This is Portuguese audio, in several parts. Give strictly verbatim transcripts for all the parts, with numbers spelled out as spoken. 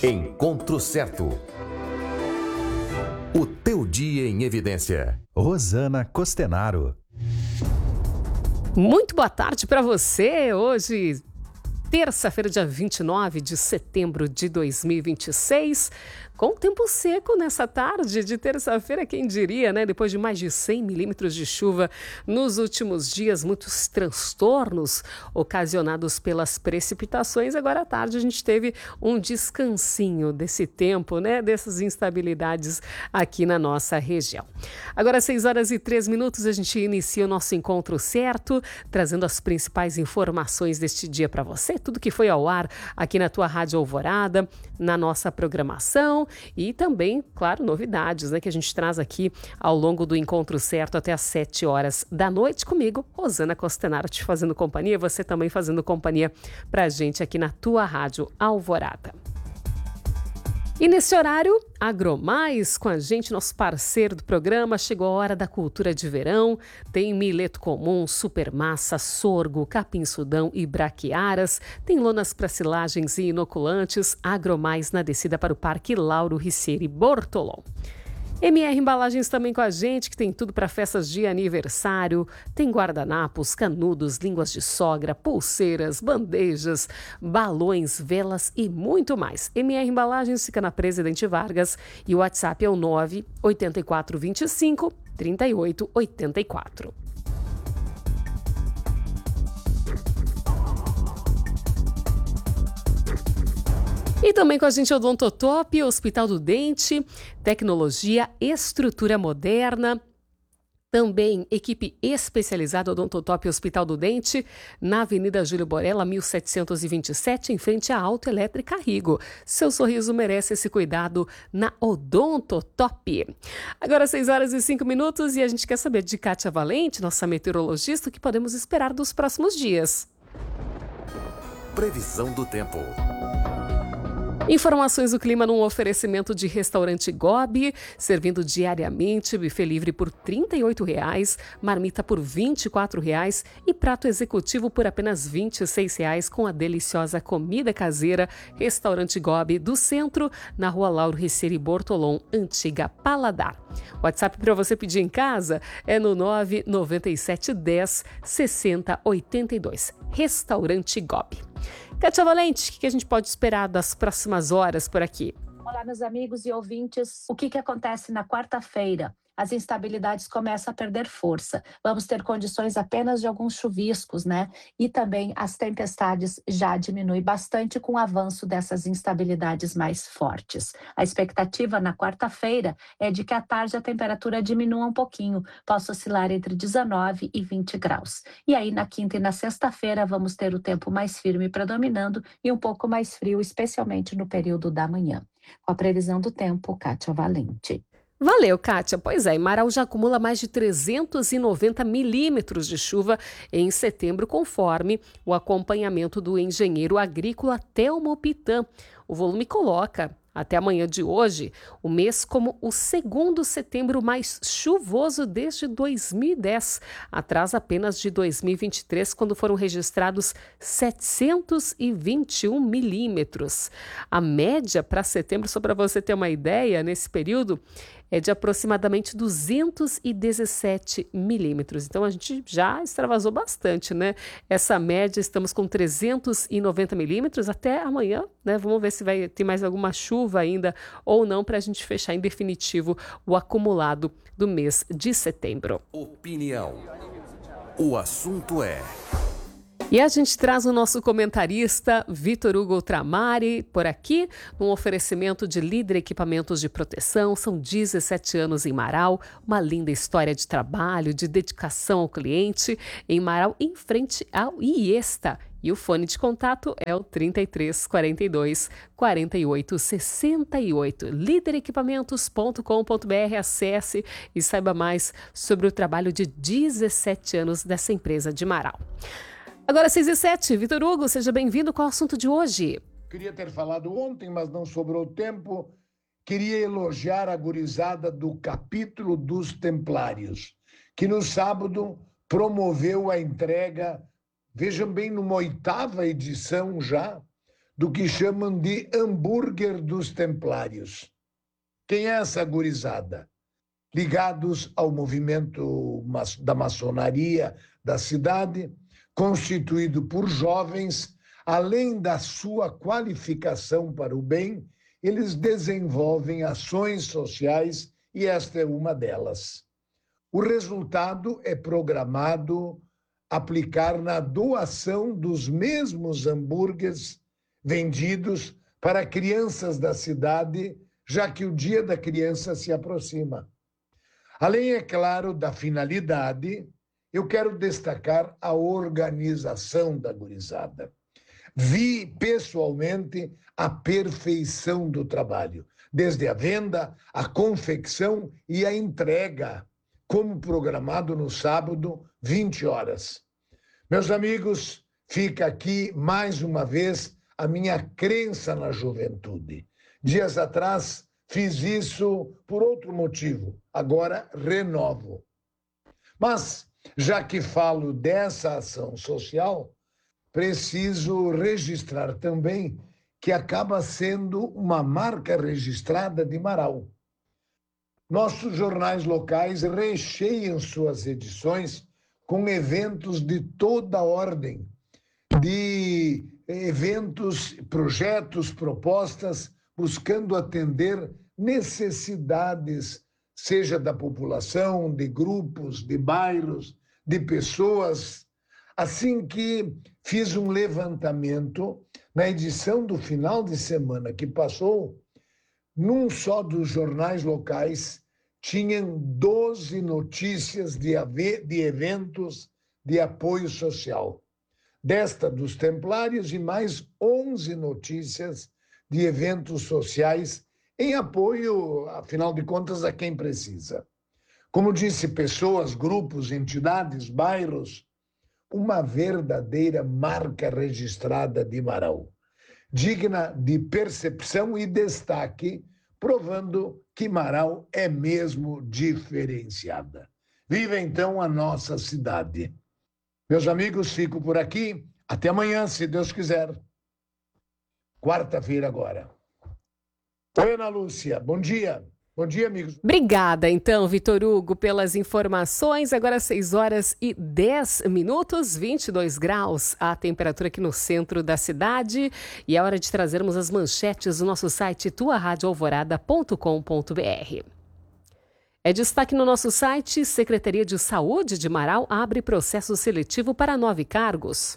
Encontro Certo. O teu dia em evidência. Rosana Costenaro. Muito boa tarde para você. Hoje, terça-feira, dia vinte e nove de setembro de dois mil e vinte e seis, com tempo seco nessa tarde de terça-feira, quem diria, né? Depois de mais de cem milímetros de chuva nos últimos dias, muitos transtornos ocasionados pelas precipitações. Agora à tarde a gente teve um descansinho desse tempo, né? Dessas instabilidades aqui na nossa região. Agora, seis horas e três minutos, a gente inicia o nosso encontro certo, trazendo as principais informações deste dia para você, tudo que foi ao ar aqui na tua Rádio Alvorada, na nossa programação e também, claro, novidades, né, que a gente traz aqui ao longo do encontro certo até às sete horas da noite comigo, Rosana Costenaro, te fazendo companhia, você também fazendo companhia pra gente aqui na tua Rádio Alvorada. E nesse horário, Agromais com a gente, nosso parceiro do programa. Chegou a hora da cultura de verão. Tem mileto comum, supermassa, sorgo, capim-sudão e braquiaras. Tem lonas para silagens e inoculantes. Agromais na descida para o Parque Lauro Ricieri Bortolom. M R Embalagens também com a gente, que tem tudo para festas de aniversário. Tem guardanapos, canudos, línguas de sogra, pulseiras, bandejas, balões, velas e muito mais. M R Embalagens fica na Presidente Vargas e o WhatsApp é o nove oito quatro dois cinco, três oito oito quatro. E também com a gente Odontotop, Hospital do Dente, tecnologia, estrutura moderna. Também equipe especializada Odontotop Hospital do Dente, na Avenida Júlio Borella, mil setecentos e vinte e sete, em frente à Autoelétrica Rigo. Seu sorriso merece esse cuidado na Odontotop. Agora seis horas e cinco minutos e a gente quer saber de Kátia Valente, nossa meteorologista, o que podemos esperar dos próximos dias. Previsão do tempo. Informações do clima num oferecimento de Restaurante Gobi, servindo diariamente, buffet livre por trinta e oito reais, marmita por vinte e quatro reais e prato executivo por apenas vinte e seis reais com a deliciosa comida caseira. Restaurante Gobi do Centro, na Rua Lauro Ricieri Bortolom, Antiga Paladar. O WhatsApp para você pedir em casa é no nove nove sete um zero, seis zero oito dois. Restaurante Gobi. Kátia Valente, o que a gente pode esperar das próximas horas por aqui? Olá, meus amigos e ouvintes. O que, que acontece na quarta-feira? As instabilidades começam a perder força. Vamos ter condições apenas de alguns chuviscos, né? E também as tempestades já diminuem bastante com o avanço dessas instabilidades mais fortes. A expectativa na quarta-feira é de que à tarde a temperatura diminua um pouquinho, possa oscilar entre dezenove e vinte graus. E aí na quinta e na sexta-feira vamos ter o tempo mais firme predominando e um pouco mais frio, especialmente no período da manhã. Com a previsão do tempo, Kátia Valente. Valeu, Kátia. Pois é, Marau já acumula mais de trezentos e noventa milímetros de chuva em setembro, conforme o acompanhamento do engenheiro agrícola Telmo Pitan. O volume coloca, até amanhã de hoje, o mês como o segundo setembro mais chuvoso desde dois mil e dez, atrás apenas de dois mil e vinte e três, quando foram registrados setecentos e vinte e um milímetros. A média para setembro, só para você ter uma ideia, nesse período, é de aproximadamente duzentos e dezessete milímetros. Então, a gente já extravasou bastante, né? Essa média, estamos com trezentos e noventa milímetros até amanhã, né? Vamos ver se vai ter mais alguma chuva ainda ou não para a gente fechar em definitivo o acumulado do mês de setembro. Opinião. O assunto é... E a gente traz o nosso comentarista Vitor Hugo Tramari por aqui, num oferecimento de Líder Equipamentos de Proteção. São dezessete anos em Marau, uma linda história de trabalho, de dedicação ao cliente. Em Marau, em frente ao Iesta. E o fone de contato é o trinta e três, quarenta e dois, quarenta e oito, sessenta e oito. líder equipamentos ponto com ponto br, acesse e saiba mais sobre o trabalho de dezessete anos dessa empresa de Marau. Agora seis e sete, Vitor Hugo, seja bem-vindo. Qual é o assunto de hoje? Queria ter falado ontem, mas não sobrou tempo. Queria elogiar a gurizada do capítulo dos Templários, que no sábado promoveu a entrega, vejam bem, numa oitava edição já, do que chamam de hambúrguer dos templários. Quem é essa gurizada? Ligados ao movimento da maçonaria da cidade, constituído por jovens, além da sua qualificação para o bem, eles desenvolvem ações sociais e esta é uma delas. O resultado é programado aplicar na doação dos mesmos hambúrgueres vendidos para crianças da cidade, já que o Dia da Criança se aproxima. Além, é claro, da finalidade, eu quero destacar a organização da gurizada. Vi pessoalmente a perfeição do trabalho, desde a venda, a confecção e a entrega, como programado no sábado, vinte horas. Meus amigos, fica aqui mais uma vez a minha crença na juventude. Dias atrás fiz isso por outro motivo, agora renovo. Mas, já que falo dessa ação social, preciso registrar também que acaba sendo uma marca registrada de Marau. Nossos jornais locais recheiam suas edições com eventos de toda ordem, de eventos, projetos, propostas, buscando atender necessidades, seja da população, de grupos, de bairros, de pessoas. Assim que fiz um levantamento na edição do final de semana que passou, num só dos jornais locais, tinham doze notícias de, de eventos de apoio social. Desta dos Templários e mais onze notícias de eventos sociais em apoio, afinal de contas, a quem precisa. Como disse, pessoas, grupos, entidades, bairros, uma verdadeira marca registrada de Marau, digna de percepção e destaque, provando que Marau é mesmo diferenciada. Viva então a nossa cidade. Meus amigos, fico por aqui. Até amanhã, se Deus quiser. Quarta-feira agora. Oi, Ana Lúcia. Bom dia. Bom dia, amigos. Obrigada, então, Vitor Hugo, pelas informações. Agora seis horas e dez minutos, vinte e dois graus a temperatura aqui no centro da cidade. E é hora de trazermos as manchetes do nosso site tua rádio alvorada ponto com ponto br. É destaque no nosso site: Secretaria de Saúde de Marau abre processo seletivo para nove cargos.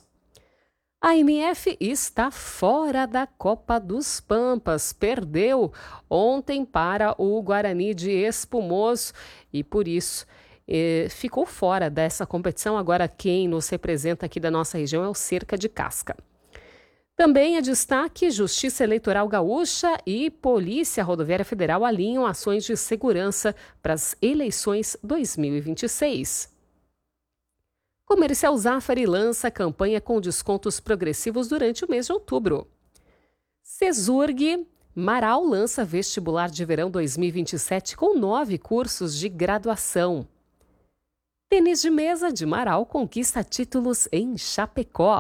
A M F está fora da Copa dos Pampas, perdeu ontem para o Guarani de Espumoso e por isso eh, ficou fora dessa competição. Agora quem nos representa aqui da nossa região é o Cerca de Casca. Também é destaque: Justiça Eleitoral Gaúcha e Polícia Rodoviária Federal alinham ações de segurança para as eleições dois mil e vinte e seis. Comercial Zafari lança campanha com descontos progressivos durante o mês de outubro. Cesurg Marau lança vestibular de verão dois mil e vinte e sete com nove cursos de graduação. Tênis de mesa de Marau conquista títulos em Chapecó.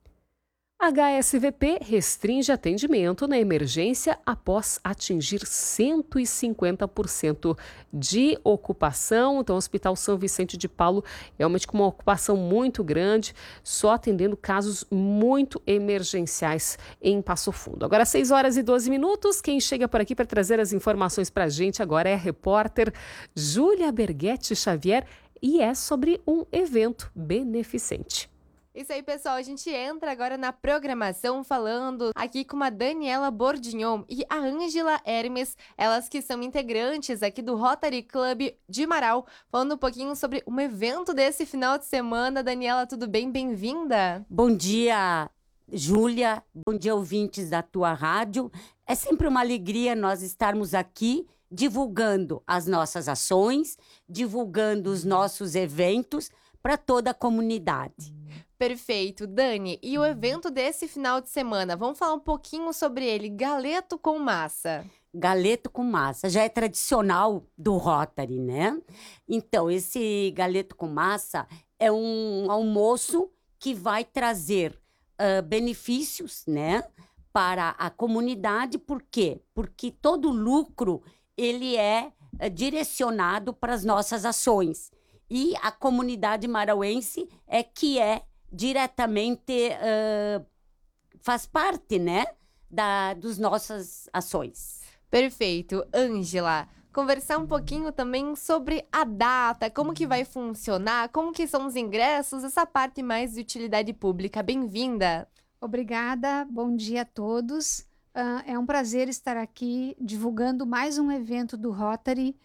H S V P restringe atendimento na emergência após atingir cento e cinquenta por cento de ocupação. Então, o Hospital São Vicente de Paulo é realmente com uma ocupação muito grande, só atendendo casos muito emergenciais em Passo Fundo. Agora, seis horas e doze minutos. Quem chega por aqui para trazer as informações para a gente agora é a repórter Júlia Berghetti Xavier e é sobre um evento beneficente. Isso aí, pessoal, a gente entra agora na programação falando aqui com a Daniela Bordignon e a Ângela Hermes, elas que são integrantes aqui do Rotary Club de Marau, falando um pouquinho sobre um evento desse final de semana. Daniela, tudo bem? Bem-vinda! Bom dia, Júlia, bom dia, ouvintes da tua rádio. É sempre uma alegria nós estarmos aqui divulgando as nossas ações, divulgando os nossos eventos para toda a comunidade. Perfeito, Dani. E o evento desse final de semana, vamos falar um pouquinho sobre ele, Galeto com Massa. Galeto com massa, já é tradicional do Rotary, né? Então, esse galeto com massa é um almoço que vai trazer uh, benefícios, né, para a comunidade. Por quê? Porque todo lucro ele é, é direcionado para as nossas ações. E a comunidade marauense é que é diretamente, uh, faz parte, né, da, dos nossas ações. Perfeito. Ângela, conversar um pouquinho também sobre a data, como que vai funcionar, como que são os ingressos, essa parte mais de utilidade pública. Bem-vinda! Obrigada, bom dia a todos. Uh, é um prazer estar aqui divulgando mais um evento do Rotary.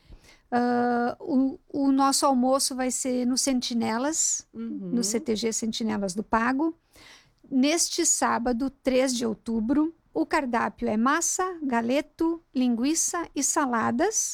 Uh, o, o nosso almoço vai ser no Sentinelas, Uhum. no C T G Sentinelas do Pago. Neste sábado, três de outubro, o cardápio é massa, galeto, linguiça e saladas.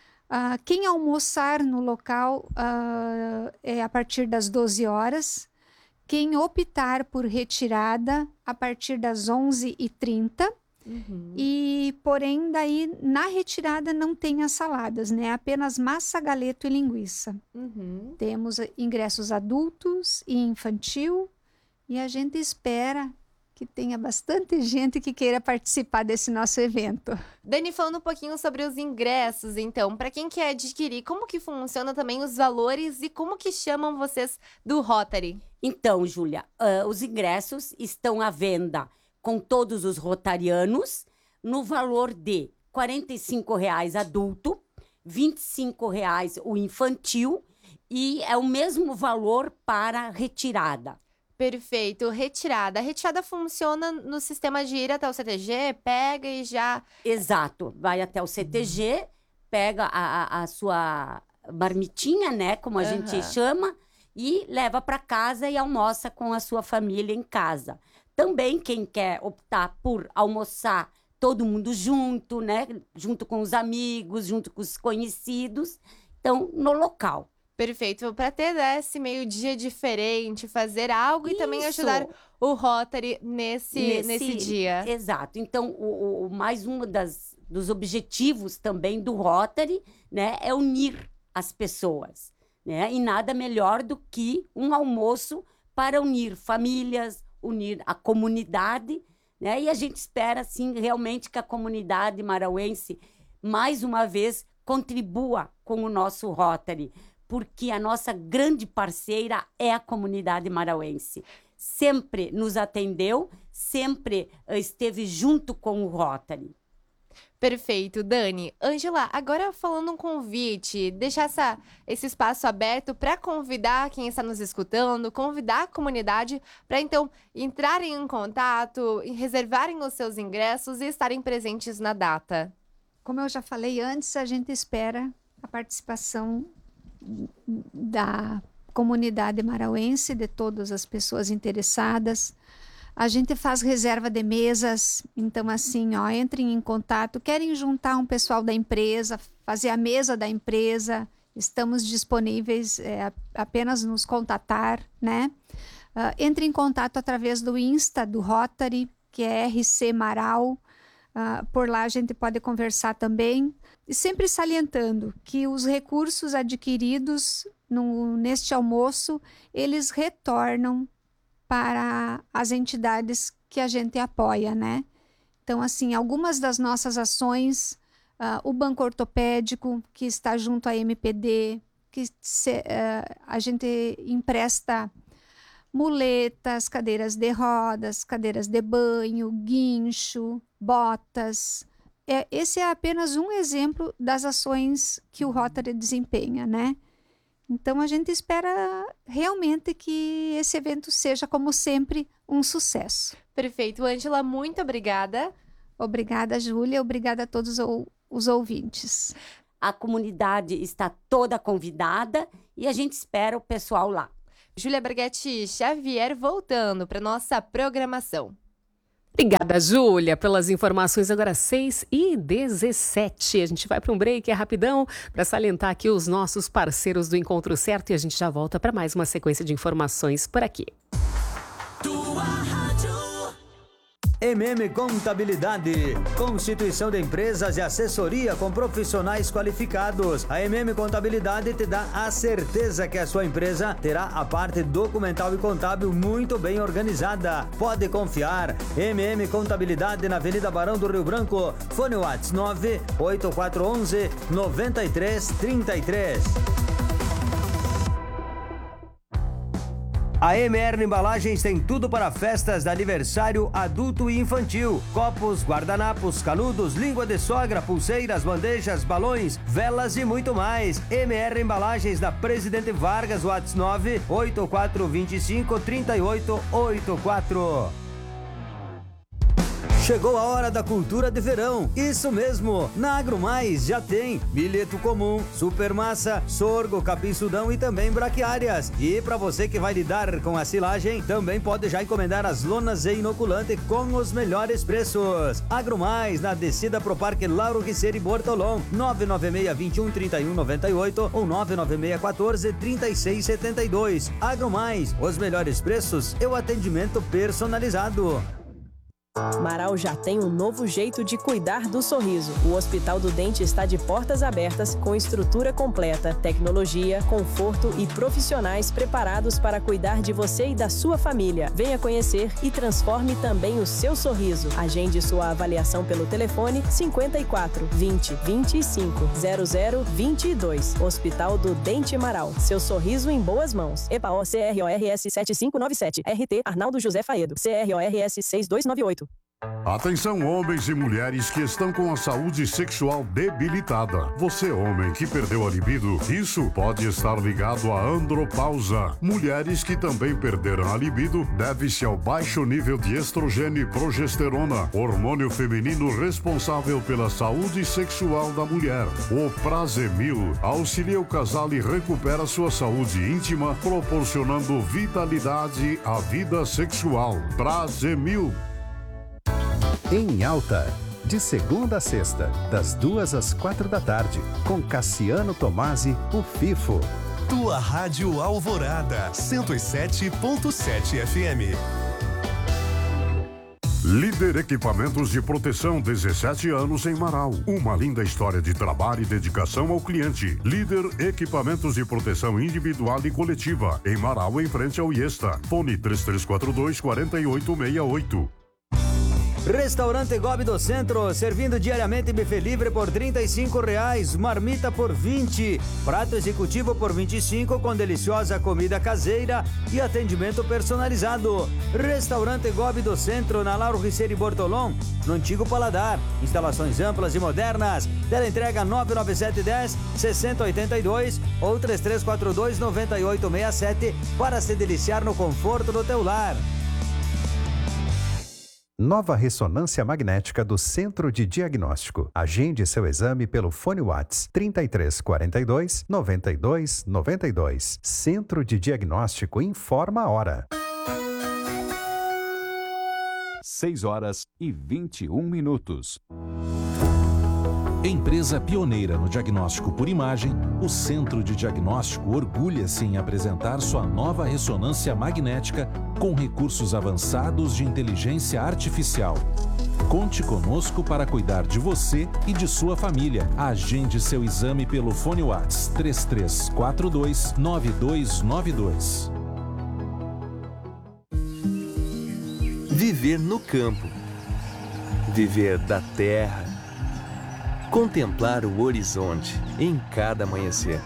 Uh, quem almoçar no local uh, é a partir das doze horas. Quem optar por retirada, a partir das onze e trinta. Uhum. E, porém, daí na retirada não tem as saladas, né? Apenas massa, galeto e linguiça. Uhum. Temos eh, ingressos adultos e infantil, e a gente espera que tenha bastante gente que queira participar desse nosso evento. Dani, falando um pouquinho sobre os ingressos, então, para quem quer adquirir, como que funciona também os valores e como que chamam vocês do Rotary? Então, Júlia, uh, os ingressos estão à venda com todos os rotarianos no valor de quarenta e cinco reais adulto, vinte e cinco reais o infantil e é o mesmo valor para retirada. Perfeito. Retirada. A retirada funciona no sistema de ir até o C T G, pega e já... Exato. Vai até o C T G, pega a, a, a sua marmitinha, né, como a Aham. gente chama, e leva para casa e almoça com a sua família em casa. Também quem quer optar por almoçar todo mundo junto, né, junto com os amigos, junto com os conhecidos, então no local. Perfeito. Para ter né, esse meio-dia diferente, fazer algo e também Isso. ajudar o Rotary nesse, nesse, Nesse- dia. Exato. Então, o, o- mais um das, dos objetivos também do Rotary, né, é unir as pessoas, né? E nada melhor do que um almoço para unir famílias, unir a comunidade, né? E a gente espera, assim, realmente que a comunidade marauense, mais uma vez, contribua com o nosso Rotary, porque a nossa grande parceira é a comunidade marauense. Sempre nos atendeu, sempre eh, esteve junto com o Rotary. Perfeito, Dani. Ângela, agora falando um convite, deixar essa, esse espaço aberto para convidar quem está nos escutando, convidar a comunidade para então entrarem em contato, e reservarem os seus ingressos e estarem presentes na data. Como eu já falei antes, a gente espera a participação da comunidade marauense, de todas as pessoas interessadas. A gente faz reserva de mesas, então assim, ó, entrem em contato, querem juntar um pessoal da empresa, fazer a mesa da empresa, estamos disponíveis, é, apenas nos contatar, né? Uh, entre em contato através do Insta do Rotary, que é R C Marau, uh, por lá a gente pode conversar também. E sempre salientando que os recursos adquiridos no, neste almoço, eles retornam para as entidades que a gente apoia, né? Então, assim, algumas das nossas ações, uh, o Banco Ortopédico, que está junto à M P D, que se, uh, a gente empresta muletas, cadeiras de rodas, cadeiras de banho, guincho, botas. É, esse é apenas um exemplo das ações que o Rotary desempenha, né? Então, a gente espera realmente que esse evento seja, como sempre, um sucesso. Perfeito. Ângela, muito obrigada. Obrigada, Júlia. Obrigada a todos ou- os ouvintes. A comunidade está toda convidada e a gente espera o pessoal lá. Júlia Berghetti Xavier voltando para nossa programação. Obrigada, Júlia, pelas informações. Agora seis e dezessete. A gente vai para um break, é rapidão, para salientar aqui os nossos parceiros do Encontro Certo e a gente já volta para mais uma sequência de informações por aqui. M M Contabilidade, constituição de empresas e assessoria com profissionais qualificados. A M M Contabilidade te dá a certeza que a sua empresa terá a parte documental e contábil muito bem organizada. Pode confiar. M M Contabilidade na Avenida Barão do Rio Branco. Fone WhatsApp nove oito quatro um um nove três três três. A M R Embalagens tem tudo para festas de aniversário adulto e infantil. Copos, guardanapos, canudos, língua de sogra, pulseiras, bandejas, balões, velas e muito mais. M R Embalagens da Presidente Vargas, WhatsApp nove oito quatro dois cinco três oito oito quatro. Chegou a hora da cultura de verão. Isso mesmo, na AgroMais já tem milheto comum, supermassa, sorgo, capim-sudão e também braquiárias. E para você que vai lidar com a silagem, também pode já encomendar as lonas e inoculante com os melhores preços. AgroMais, na descida pro Parque Lauro Riceri Bortolom, nove nove seis dois um três um nove oito ou nove nove seis um quatro três seis sete dois. AgroMais, os melhores preços e o atendimento personalizado. Marau já tem um novo jeito de cuidar do sorriso. O Hospital do Dente está de portas abertas, com estrutura completa, tecnologia, conforto e profissionais preparados para cuidar de você e da sua família. Venha conhecer e transforme também o seu sorriso. Agende sua avaliação pelo telefone cinquenta e quatro, vinte, vinte e cinco, zero zero vinte e dois. Hospital do Dente Marau. Seu sorriso em boas mãos. E P A O C R O R S sete cinco nove sete. R T Arnaldo José Faedo. C R O R S seis dois nove oito. Atenção, homens e mulheres que estão com a saúde sexual debilitada. Você, homem, que perdeu a libido, isso pode estar ligado à andropausa. Mulheres que também perderam a libido deve-se ao baixo nível de estrogênio e progesterona, hormônio feminino responsável pela saúde sexual da mulher. O Prazemil auxilia o casal e recupera sua saúde íntima, proporcionando vitalidade à vida sexual. Prazemil. Em Alta, de segunda a sexta, das duas às quatro da tarde, com Cassiano Tomasi, o FIFO. Tua Rádio Alvorada, cento e sete ponto sete F M. Líder Equipamentos de Proteção, dezessete anos em Marau. Uma linda história de trabalho e dedicação ao cliente. Líder Equipamentos de Proteção Individual e Coletiva, em Marau, em frente ao Iesta. Fone três três quatro dois, quatro oito seis oito. Restaurante Gobi do Centro, servindo diariamente buffet livre por trinta e cinco reais, marmita por vinte, prato executivo por vinte e cinco, com deliciosa comida caseira e atendimento personalizado. Restaurante Gobi do Centro, na Lauro Riceri Bortolom, no antigo Paladar. Instalações amplas e modernas. Teleentrega nove nove sete um zero, seis zero oito dois ou três três quatro dois, nove oito seis sete para se deliciar no conforto do teu lar. Nova ressonância magnética do Centro de Diagnóstico. Agende seu exame pelo fone WhatsApp trinta e três quarenta e dois, noventa e dois noventa e dois. Centro de Diagnóstico informa a hora. seis horas e vinte e um minutos. Empresa pioneira no diagnóstico por imagem, o Centro de Diagnóstico orgulha-se em apresentar sua nova ressonância magnética com recursos avançados de inteligência artificial. Conte conosco para cuidar de você e de sua família. Agende seu exame pelo fone WhatsApp três três quatro dois, nove dois nove dois. Viver no campo. Viver da terra. Contemplar o horizonte em cada amanhecer.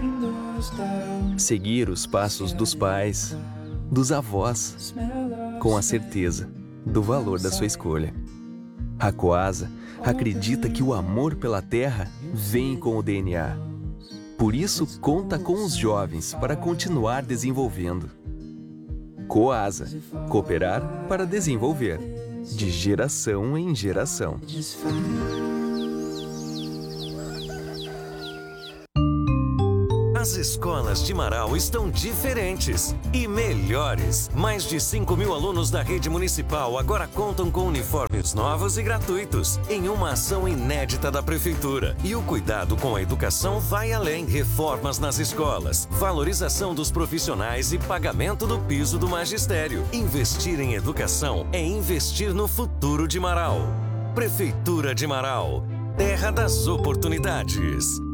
Seguir os passos dos pais, dos avós, com a certeza do valor da sua escolha. A Coasa acredita que o amor pela terra vem com o D N A. Por isso, conta com os jovens para continuar desenvolvendo. Coasa, cooperar para desenvolver, de geração em geração. As escolas de Marau estão diferentes e melhores. Mais de cinco mil alunos da rede municipal agora contam com uniformes novos e gratuitos, em uma ação inédita da Prefeitura. E o cuidado com a educação vai além. Reformas nas escolas, valorização dos profissionais e pagamento do piso do magistério. Investir em educação é investir no futuro de Marau. Prefeitura de Marau, terra das oportunidades.